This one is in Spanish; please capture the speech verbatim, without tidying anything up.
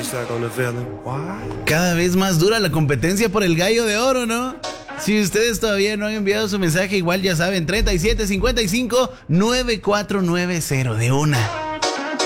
Cada vez más dura la competencia por el gallo de oro, ¿no? Si ustedes todavía no han enviado su mensaje, igual ya saben, treinta y siete cincuenta y cinco noventa y cuatro noventa de una.